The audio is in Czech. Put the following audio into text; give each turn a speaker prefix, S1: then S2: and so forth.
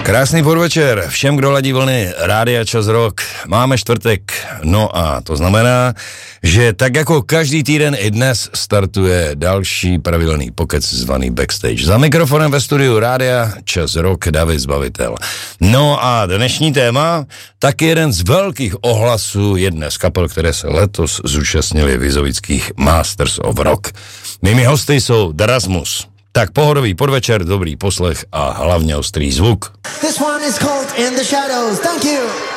S1: Krásný podvečer všem, kdo ladí vlny Rádia Čas Rock. Máme čtvrtek, no a to znamená, že tak jako každý týden i dnes startuje další pravidelný pokec zvaný Backstage. Za mikrofonem ve studiu Rádia Čas Rock David Zbavitel. No a dnešní téma, tak jeden z velkých ohlasů jedné z kapel, které se letos zúčastnili Vizovických Masters of Rock. Mými hosty jsou Drasmus. Tak pohodový podvečer, dobrý poslech a hlavně ostrý zvuk.
S2: This one is called In the Shadows. Thank you.